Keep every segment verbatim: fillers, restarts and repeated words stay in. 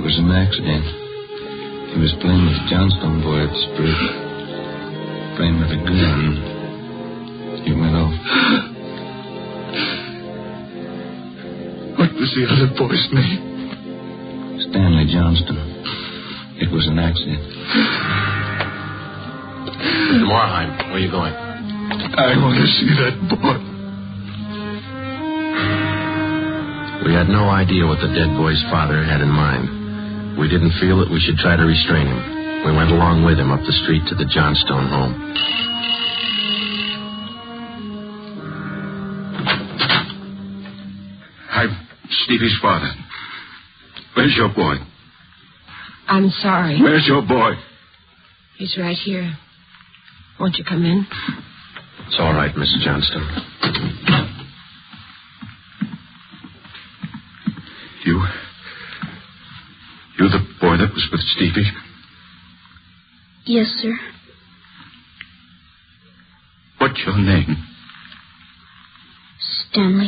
was an accident. He was playing with the Johnstone boy up the street. Playing with a gun. He went off. What was the other boy's name? Stanley Johnston. It was an accident. Mister Morheim, where are you going? I want to see that boy. We had no idea what the dead boy's father had in mind. We didn't feel that we should try to restrain him. We went along with him up the street to the Johnstone home. I'm Stevie's father. Where's your boy? I'm sorry. Where's your boy? He's right here. Won't you come in? It's all right, Missus Johnston. You... You the boy that was with Stevie? Yes, sir. What's your name? Stanley.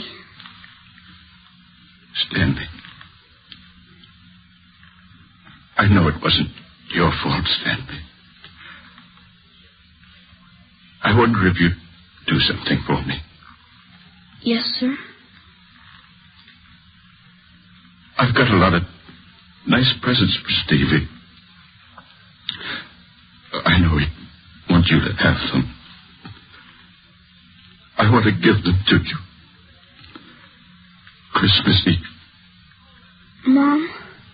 Stanley. I know it wasn't your fault, Stanley. I wonder if you'd do something for me. Yes, sir. I've got a lot of nice presents for Stevie. I know he'd want you to have them. I want to give them to you. Christmas Eve. Mom?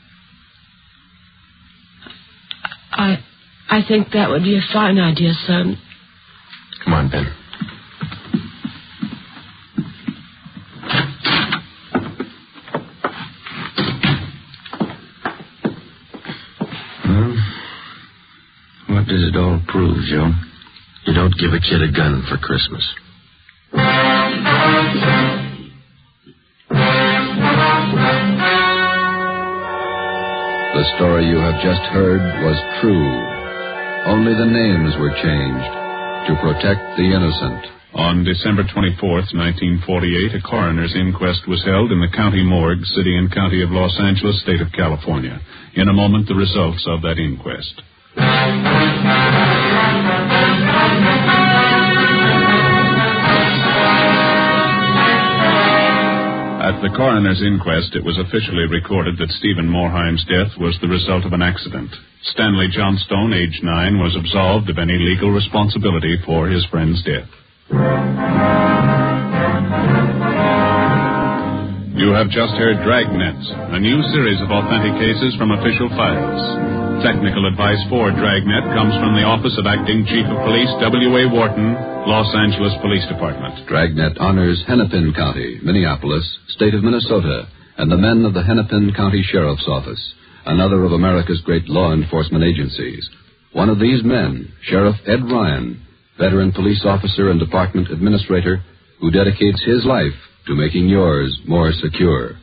I I think that would be a fine idea, son. Come on, Ben. Well, what does it all prove, Joe? You don't give a kid a gun for Christmas. The story you have just heard was true. Only the names were changed to protect the innocent. On December twenty-fourth, nineteen forty-eight, a coroner's inquest was held in the county morgue, city and county of Los Angeles, state of California. In a moment, the results of that inquest. At the coroner's inquest, it was officially recorded that Stephen Morheim's death was the result of an accident. Stanley Johnstone, age nine, was absolved of any legal responsibility for his friend's death. You have just heard Dragnet, a new series of authentic cases from official files. Technical advice for Dragnet comes from the Office of Acting Chief of Police W A Wharton, Los Angeles Police Department. Dragnet honors Hennepin County, Minneapolis, state of Minnesota, and the men of the Hennepin County Sheriff's Office, another of America's great law enforcement agencies. One of these men, Sheriff Ed Ryan, veteran police officer and department administrator, who dedicates his life to making yours more secure.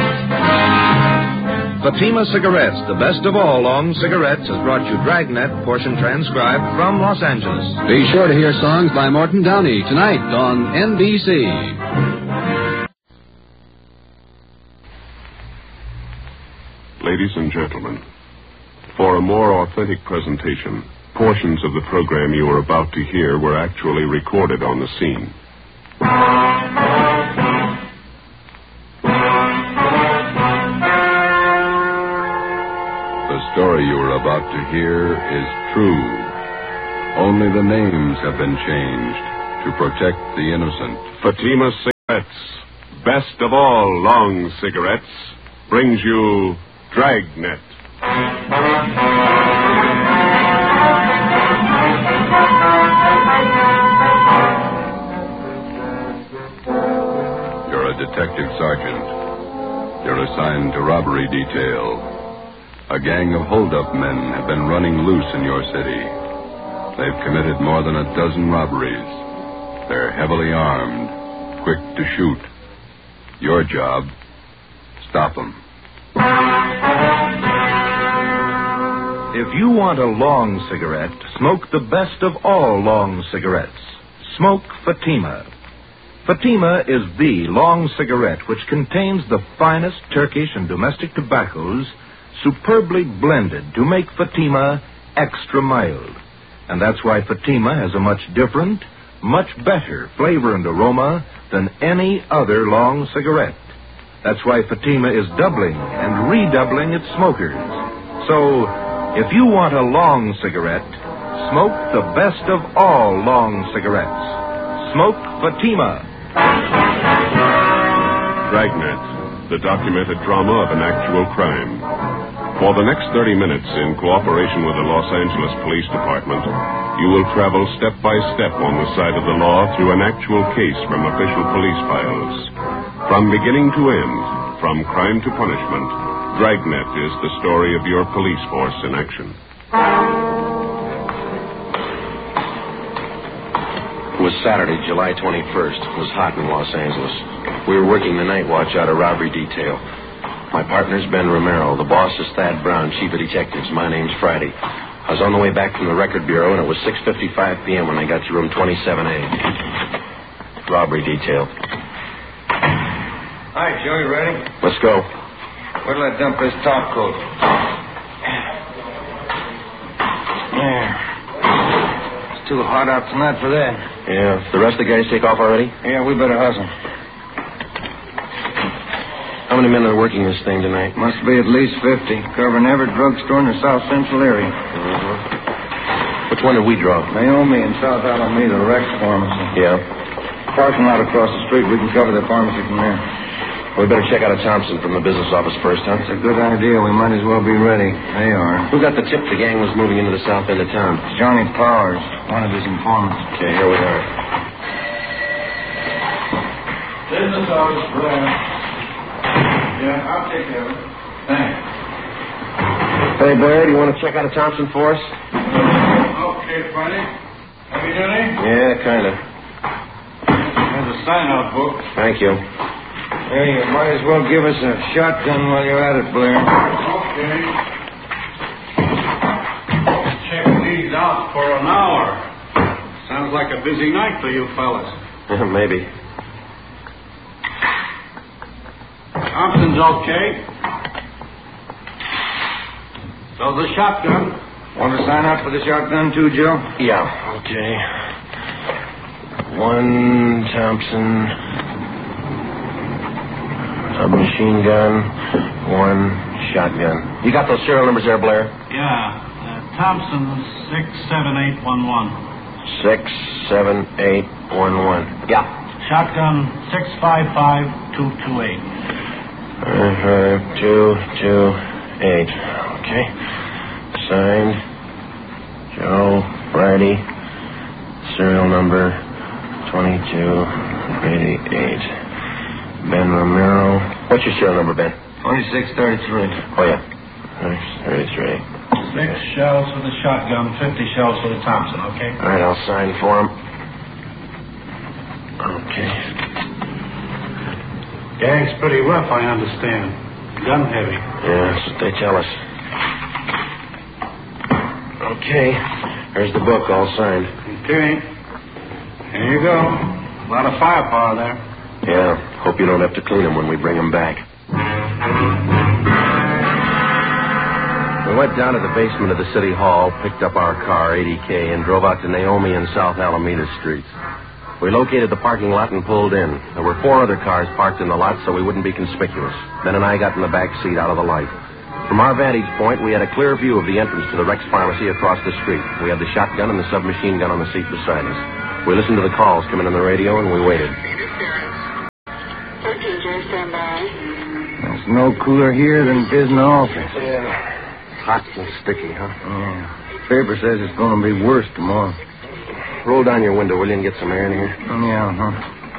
Fatima Cigarettes, the best of all long cigarettes, has brought you Dragnet, portion transcribed from Los Angeles. Be sure to hear songs by Morton Downey tonight on N B C. Ladies and gentlemen, for a more authentic presentation, portions of the program you are about to hear were actually recorded on the scene. The story you are about to hear is true. Only the names have been changed to protect the innocent. Fatima Cigarettes, best of all long cigarettes, brings you Dragnet. You're a detective sergeant. You're assigned to robbery detail. A gang of hold-up men have been running loose in your city. They've committed more than a dozen robberies. They're heavily armed, quick to shoot. Your job, stop them. If you want a long cigarette, smoke the best of all long cigarettes. Smoke Fatima. Fatima is the long cigarette which contains the finest Turkish and domestic tobaccos superbly blended to make Fatima extra mild. And that's why Fatima has a much different, much better flavor and aroma than any other long cigarette. That's why Fatima is doubling and redoubling its smokers. So, if you want a long cigarette, smoke the best of all long cigarettes. Smoke Fatima. Dragnet, the documented drama of an actual crime. For the next thirty minutes, in cooperation with the Los Angeles Police Department, you will travel step by step on the side of the law through an actual case from official police files. From beginning to end, from crime to punishment, Dragnet is the story of your police force in action. It was Saturday, July twenty-first. It was hot in Los Angeles. We were working the night watch out of robbery detail. My partner's Ben Romero. The boss is Thad Brown, chief of detectives. My name's Friday. I was on the way back from the record bureau, and it was six fifty-five p.m. when I got to room twenty-seven A. Robbery detail. Hi, Joe, you ready? Let's go. Where'll I dump this top coat? Yeah. It's too hot out tonight for that. Yeah. The rest of the guys take off already? Yeah, we better hustle. How many men are working this thing tonight? Must be at least fifty, covering every drugstore in the South Central area. Uh-huh. Which one did we draw? Naomi in South Alameda, Rex Pharmacy. Yeah. Parking lot across the street. We can cover the pharmacy from there. We better check out a Thompson from the business office first, huh? That's a good idea. We might as well be ready. They are. Who got the tip the gang was moving into the south end of town? Johnny Powers, one of his informants. Okay, here we are. Business office, Blair. Yeah, I'll take care of it. Thanks. Hey, Blair, do you want to check out a Thompson for us? Okay, Friday. Have you done it? Yeah, kind of. There's a sign-out book. Thank you. Hey, you might as well give us a shotgun while you're at it, Blair. Okay. Check these out for an hour. Sounds like a busy night for you fellas. Maybe. Thompson's okay. So the shotgun. Want to sign up for the shotgun too, Joe? Yeah, okay. One Thompson submachine gun, one shotgun. You got those serial numbers there, Blair? Yeah. Uh, Thompson six seven eight one one. Six seven eight one one. Yeah. Shotgun six five five two two eight. Five five two two eight. Okay. Signed, Joe Friday. Serial number twenty-two eighty-eight. Ben Romero. What's your serial number, Ben? twenty-six thirty-three. Oh, yeah. thirty-three. Six shells for the shotgun, fifty shells for the Thompson, okay? All right, I'll sign for him. Okay. Gang's pretty rough, I understand. Gun heavy. Yeah, that's what they tell us. Okay. Here's the book, all signed. Okay. Here you go. A lot of firepower there. Yeah. Hope you don't have to clean them when we bring them back. We went down to the basement of the city hall, picked up our car, eighty K, and drove out to Naomi and South Alameda streets. We located the parking lot and pulled in. There were four other cars parked in the lot so we wouldn't be conspicuous. Ben and I got in the back seat out of the light. From our vantage point, we had a clear view of the entrance to the Rex Pharmacy across the street. We had the shotgun and the submachine gun on the seat beside us. We listened to the calls coming on the radio, and we waited. There's no cooler here than it is in the office. Yeah. Hot and sticky, huh? Yeah. Paper says it's going to be worse tomorrow. Roll down your window, will you, and get some air in here? Yeah, huh?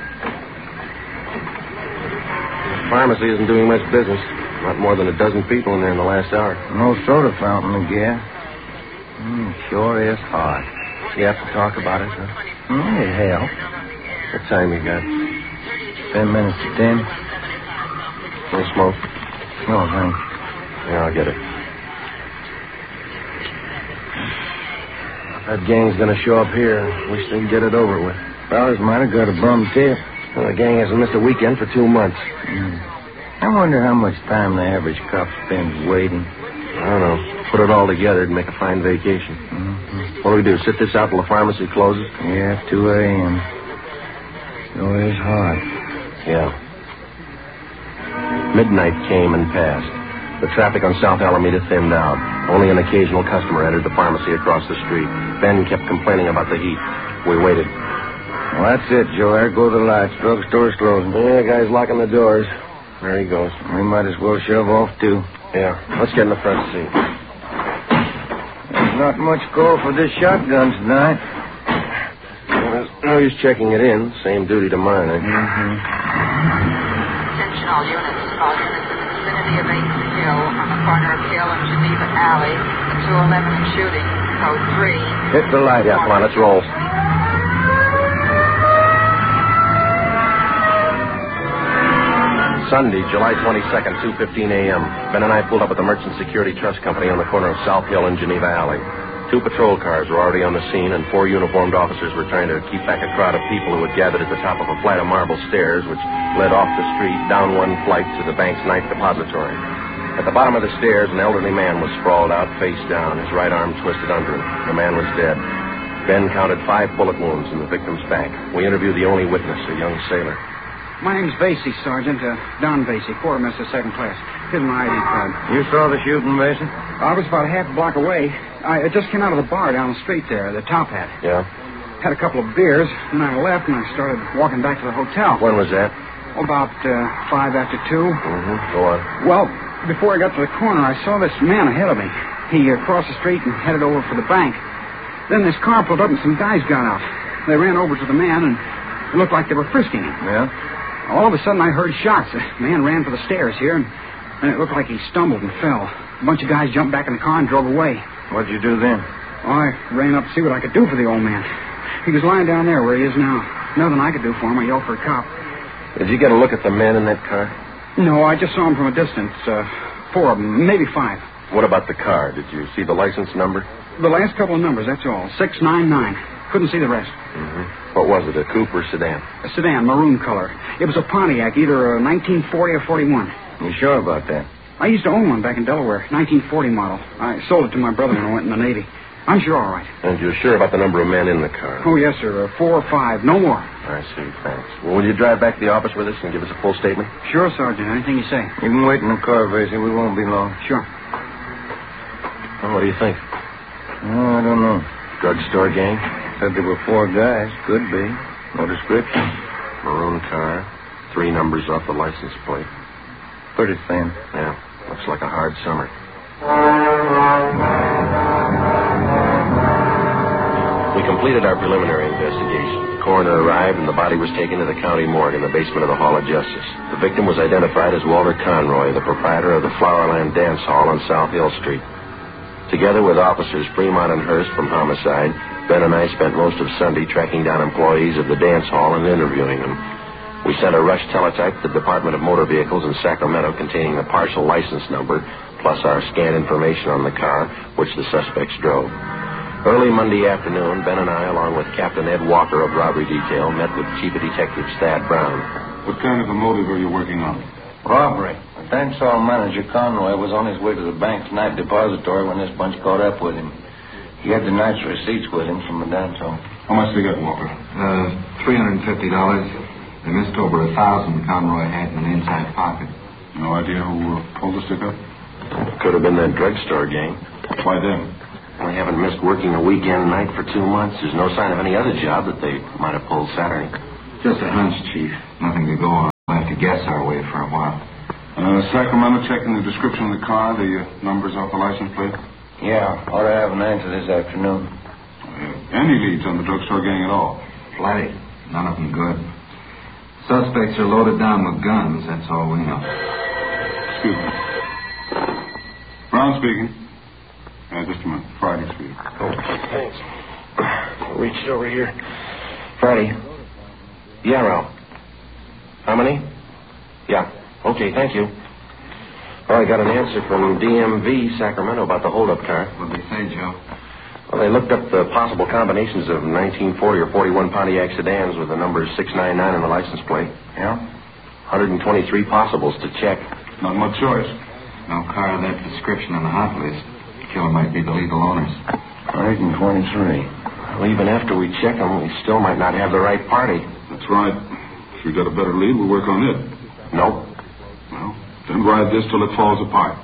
The pharmacy isn't doing much business. Not more than a dozen people in there in the last hour. No soda fountain to get. Mm, sure is hot. You have to talk about it, huh? Mm, it helps. What time you got? Ten minutes to ten. No smoke? No, thanks. Yeah, I'll get it. That gang's gonna show up here. Wish they'd get it over with. Fellas might have got a bum tip. Well, the gang hasn't missed a weekend for two months. Mm. I wonder how much time the average cop spends waiting. I don't know. Put it all together and make a fine vacation. Mm-hmm. What do we do, sit this out till the pharmacy closes? Yeah, two a.m. Sure is hot. Yeah. Midnight came and passed. The traffic on South Alameda thinned out. Only an occasional customer entered the pharmacy across the street. Ben kept complaining about the heat. We waited. Well, that's it, Joe. There go the lights. Drugstore's closing. Yeah, the guy's locking the doors. There he goes. We might as well shove off, too. Yeah, let's get in the front seat. There's not much call for this shotgun tonight. Well, no use checking it in. Same duty to mine, eh? Mm-hmm. Attention all units. All units in the vicinity of eighth Hill on the corner of Hill and Geneva Alley. The two eleven shooting. Code three. Hit the light. Yeah, come on, let's roll. Sunday, July twenty-second, two fifteen a.m. Ben and I pulled up at the Merchant Security Trust Company on the corner of South Hill and Geneva Alley. Two patrol cars were already on the scene, and four uniformed officers were trying to keep back a crowd of people who had gathered at the top of a flight of marble stairs which led off the street down one flight to the bank's ninth depository. At the bottom of the stairs, an elderly man was sprawled out face down, his right arm twisted under him. The man was dead. Ben counted five bullet wounds in the victim's back. We interviewed the only witness, a young sailor. My name's Vasey, Sergeant. Uh, Don Vasey, quartermaster, second class. Here's my I D card. You saw the shooting, Vasey? I was about a half block away. I uh, just came out of the bar down the street there, the Top Hat. Yeah? Had a couple of beers, then I left and I started walking back to the hotel. When was that? About uh, five after two. Mm-hmm. Go on. Well, before I got to the corner, I saw this man ahead of me. He uh, crossed the street and headed over for the bank. Then this car pulled up and some guys got out. They ran over to the man and it looked like they were frisking him. Yeah? All of a sudden, I heard shots. The man ran for the stairs here, and, and it looked like he stumbled and fell. A bunch of guys jumped back in the car and drove away. What'd you do then? Oh, I ran up to see what I could do for the old man. He was lying down there where he is now. Nothing I could do for him. I yelled for a cop. Did you get a look at the men in that car? No, I just saw them from a distance. Uh, four of them, maybe five. What about the car? Did you see the license number? The last couple of numbers, that's all. six nine nine. Couldn't see the rest. Mm-hmm. What was it, a coupe or sedan? A sedan, maroon color. It was a Pontiac, either a nineteen forty or forty-one. You sure about that? I used to own one back in Delaware, nineteen forty model. I sold it to my brother when I went in the Navy. I'm sure all right. And you're sure about the number of men in the car? Oh, yes, sir. Uh, four or five, no more. I see, thanks. Well, will you drive back to the office with us and give us a full statement? Sure, Sergeant. Anything you say. You can wait in the car, Vasey. We won't be long. Sure. Well, what do you think? Oh, I don't know. Drugstore gang? Said there were four guys. Could be. No description. Maroon car. Three numbers off the license plate. Pretty thin. Yeah. Looks like a hard summer. We completed our preliminary investigation. The coroner arrived and the body was taken to the county morgue in the basement of the Hall of Justice. The victim was identified as Walter Conroy, the proprietor of the Flowerland Dance Hall on South Hill Street. Together with officers Fremont and Hurst from homicide, Ben and I spent most of Sunday tracking down employees of the dance hall and interviewing them. We sent a rush teletype to the Department of Motor Vehicles in Sacramento containing the partial license number, plus our scanned information on the car, which the suspects drove. Early Monday afternoon, Ben and I, along with Captain Ed Walker of Robbery Detail, met with Chief of Detectives Thad Brown. What kind of a motive are you working on? Robbery. The dance hall manager, Conroy, was on his way to the bank's night depository when this bunch caught up with him. He had the night's receipts with him from the dance hall. How much they got, Walker? Uh, three hundred fifty dollars. They missed over a thousand Conroy had in an inside pocket. No idea who uh, pulled the stick up? Could have been that drugstore gang. Why them? They haven't missed working a weekend night for two months. There's no sign of any other job that they might have pulled Saturday. Just a hunch, Chief. Nothing to go on. We'll have to guess our way for a while. Uh, Sacramento checking the description of the car, the uh, numbers off the license plate? Yeah, ought to have an answer this afternoon. Uh, any leads on the drugstore gang at all? Plenty. None of them good. Suspects are loaded down with guns, that's all we know. Excuse me. Brown speaking. Uh, just a minute. Friday speaking. Oh, thanks. Reached over here. Friday. Yeah, Ralph. How many? Yeah. Okay, thank you. Well, I got an answer from D M V Sacramento about the hold-up car. What'd they say, Joe? Well, they looked up the possible combinations of nineteen forty or forty-one Pontiac sedans with the numbers six nine nine on the license plate. Yeah? one hundred twenty-three possibles to check. Not much choice. No car of that description on the hot list. Killer might be the legal owners. one hundred twenty-three. Well, even after we check them, we still might not have the right party. That's right. If we got a better lead, we'll work on it. Nope. Well, then ride this till it falls apart.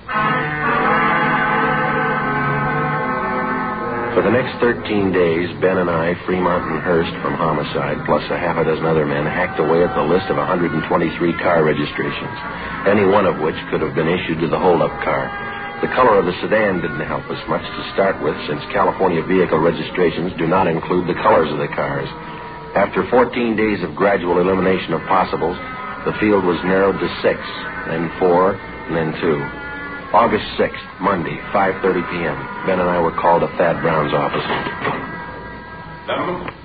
For the next thirteen days, Ben and I, Fremont and Hurst from homicide, plus a half a dozen other men, hacked away at the list of one hundred twenty-three car registrations, any one of which could have been issued to the holdup car. The color of the sedan didn't help us much to start with, since California vehicle registrations do not include the colors of the cars. After fourteen days of gradual elimination of possibles, the field was narrowed to six, then four, and then two. August sixth, Monday, five thirty p.m. Ben and I were called to Thad Brown's office. Gentlemen,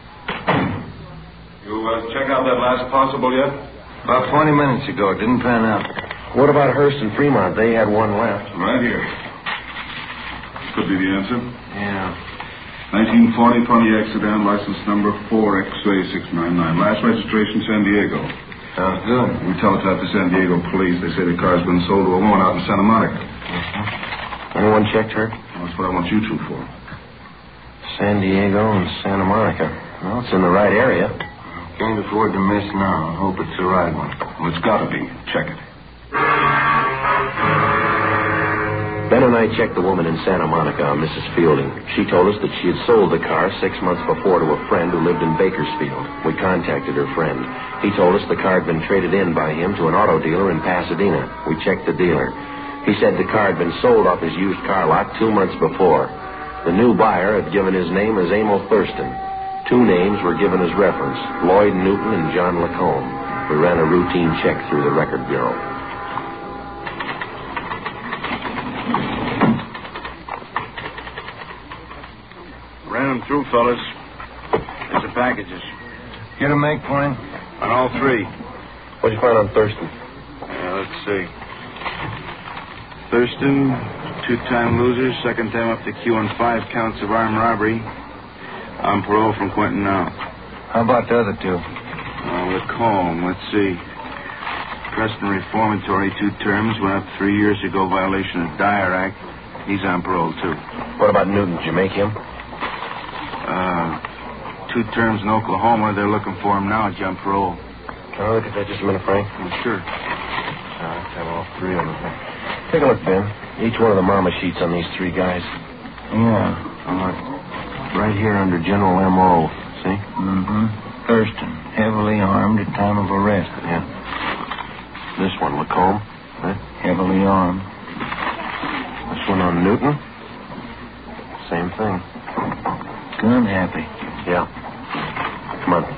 you uh, check out that last possible yet? About twenty minutes ago. It didn't pan out. What about Hurst and Fremont? They had one left. Right here. Could be the answer. Yeah. nineteen forty Pontiac sedan, license number four X A six nine nine. Last registration, San Diego. Sounds good. We teletyped the San Diego police. They say the car's been sold to a woman out in Santa Monica. Uh-huh. Anyone checked her? Well, that's what I want you two for. San Diego and Santa Monica. Well, it's in the right area. Can't afford to miss now. I hope it's the right one. Well, it's got to be. Check it. Ben and I checked the woman in Santa Monica on Missus Fielding. She told us that she had sold the car six months before to a friend who lived in Bakersfield. We contacted her friend. He told us the car had been traded in by him to an auto dealer in Pasadena. We checked the dealer. He said the car had been sold off his used car lot two months before. The new buyer had given his name as Emil Thurston. Two names were given as reference, Lloyd Newton and John Lacombe. We ran a routine check through the record bureau. Ran them through, fellas. There's the packages. Get a make for him? On all three. What'd you find on Thurston? Uh, let's see. Thurston, two-time loser, second time up to Q on five counts of armed robbery. On parole from Quentin now. How about the other two? Uh, Lacombe, let's see. Preston Reformatory, two terms, went up three years ago, violation of Dyer Act. He's on parole, too. What about Newton? Did you make him? Uh, two terms in Oklahoma. They're looking for him now, on parole. Can I look at that just a minute, Frank? Oh, sure. Uh, let's have all three of them. Take a look, Ben. Each one of the mama sheets on these three guys. Yeah. Uh, right here under General M O See? Mm-hmm. Thurston, heavily armed at time of arrest. Yeah. This one, Lacombe. Huh? Heavily armed. This one on Newton. Same thing. Gun happy. Yeah. Come on.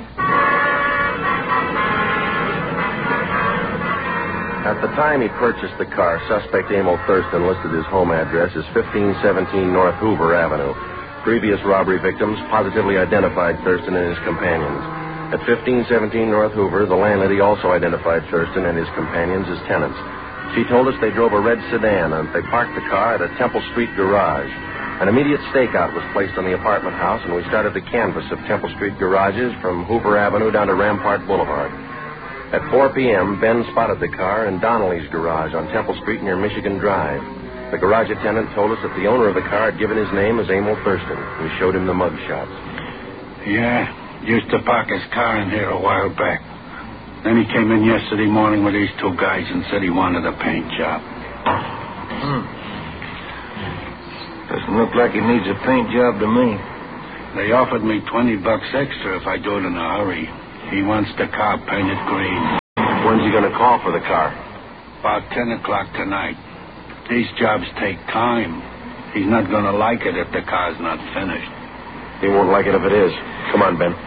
At the time he purchased the car, suspect Emil Thurston listed his home address as fifteen seventeen North Hoover Avenue. Previous robbery victims positively identified Thurston and his companions. At fifteen seventeen North Hoover, the landlady also identified Thurston and his companions as tenants. She told us they drove a red sedan and they parked the car at a Temple Street garage. An immediate stakeout was placed on the apartment house, and we started the canvass of Temple Street garages from Hoover Avenue down to Rampart Boulevard. At four p.m., Ben spotted the car in Donnelly's garage on Temple Street near Michigan Drive. The garage attendant told us that the owner of the car had given his name as Emil Thurston. We showed him the mug shots. Yeah, used to park his car in here a while back. Then he came in yesterday morning with these two guys and said he wanted a paint job. Hmm. Doesn't look like he needs a paint job to me. They offered me twenty bucks extra if I do it in a hurry. He wants the car painted green. When's he going to call for the car? About ten o'clock tonight. These jobs take time. He's not going to like it if the car's not finished. He won't like it if it is. Come on, Ben.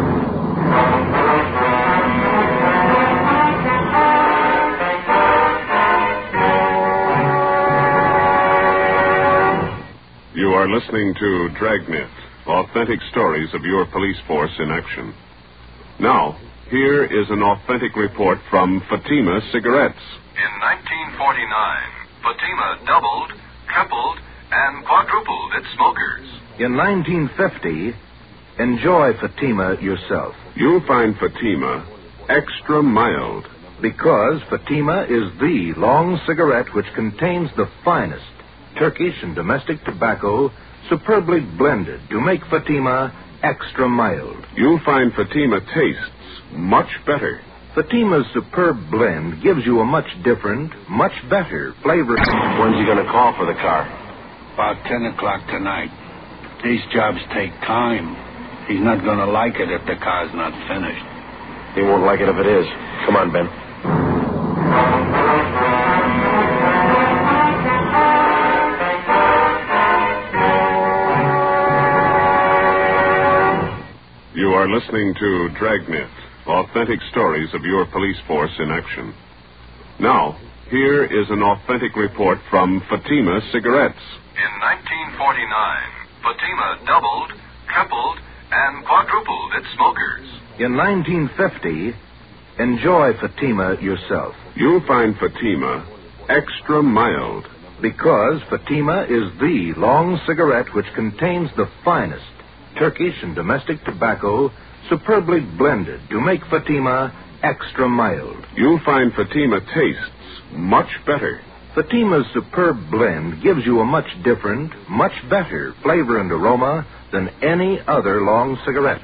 You are listening to Dragnet, authentic stories of your police force in action. Now, here is an authentic report from Fatima Cigarettes. In nineteen forty-nine, Fatima doubled, tripled, and quadrupled its smokers. In nineteen fifty, enjoy Fatima yourself. You'll find Fatima extra mild. Because Fatima is the long cigarette which contains the finest Turkish and domestic tobacco superbly blended to make Fatima extra mild. You'll find Fatima tastes much better. Fatima's superb blend gives you a much different, much better flavor. When's he going to call for the car? About ten o'clock tonight. These jobs take time. He's not going to like it if the car's not finished. He won't like it if it is. Come on, Ben. You are listening to Dragnet, authentic stories of your police force in action. Now, here is an authentic report from Fatima Cigarettes. In nineteen forty-nine, Fatima doubled, tripled, and quadrupled its smokers. In nineteen fifty, enjoy Fatima yourself. You'll find Fatima extra mild. Because Fatima is the long cigarette which contains the finest Turkish and domestic tobacco superbly blended to make Fatima extra mild. You'll find Fatima tastes much better. Fatima's superb blend gives you a much different, much better flavor and aroma than any other long cigarette.